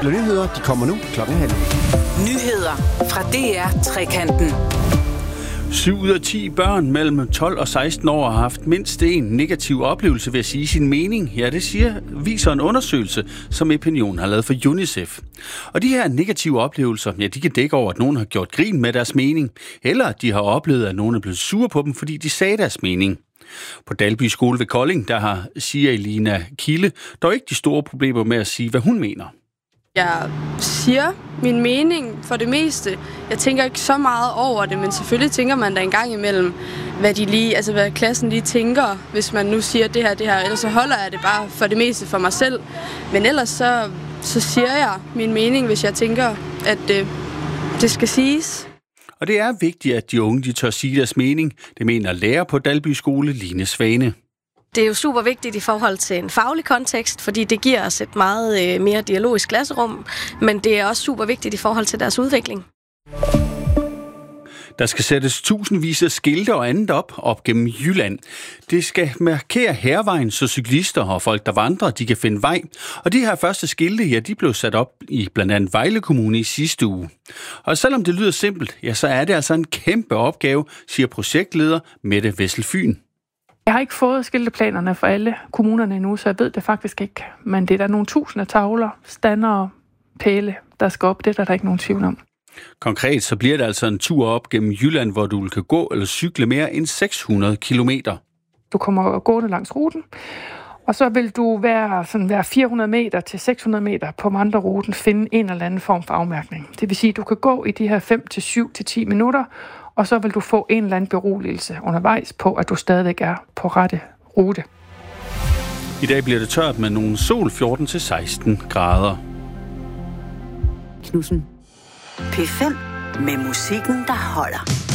Nyheder, de kommer nu 12:30. Nyheder fra DR Trekanten. 7 ud af 10 børn mellem 12 og 16 år har haft mindst en negativ oplevelse ved at sige sin mening. Ja, det viser en undersøgelse, som Epinion har lavet for UNICEF. Og de her negative oplevelser, ja, de kan dække over, at nogen har gjort grin med deres mening, eller at de har oplevet, at nogen er blevet sure på dem, fordi de sagde deres mening. På Dalby Skole ved Kolding, der siger Elina Kilde dog ikke de store problemer med at sige, hvad hun mener. Jeg siger min mening for det meste. Jeg tænker ikke så meget over det, men selvfølgelig tænker man da en gang imellem, hvad klassen lige tænker, hvis man nu siger det her. Ellers så holder jeg det bare for det meste for mig selv. Men ellers så siger jeg min mening, hvis jeg tænker, at det skal siges. Og det er vigtigt, at de unge de tør sige deres mening. Det mener lærer på Dalby Skole, Line Svane. Det er jo super vigtigt i forhold til en faglig kontekst, fordi det giver os et meget mere dialogisk klasserum, men det er også super vigtigt i forhold til deres udvikling. Der skal sættes tusindvis af skilte og andet op gennem Jylland. Det skal markere Hærvejen, så cyklister og folk, der vandrer, de kan finde vej. Og de her første skilte, ja, de blev sat op i blandt andet Vejle Kommune i sidste uge. Og selvom det lyder simpelt, ja, så er det altså en kæmpe opgave, siger projektleder Mette Wessel-Fyn. Jeg har ikke fået skilteplanerne for alle kommunerne endnu, så jeg ved det faktisk ikke. Men det er der nogle tusinder tavler, standere, pæle, der skal op. Det er der ikke nogen tvivl om. Konkret så bliver det altså en tur op gennem Jylland, hvor du kan gå eller cykle mere end 600 kilometer. Du kommer gående langs ruten, og så vil du være 400 meter til 600 meter på vandreruten finde en eller anden form for afmærkning. Det vil sige, at du kan gå i de her 5 til 7 til 10 minutter, og så vil du få en eller anden beroligelse undervejs på, at du stadigvæk er på rette rute. I dag bliver det tørt med nogle sol 14 til 16 grader. Knudsen. P5 med musikken, der holder.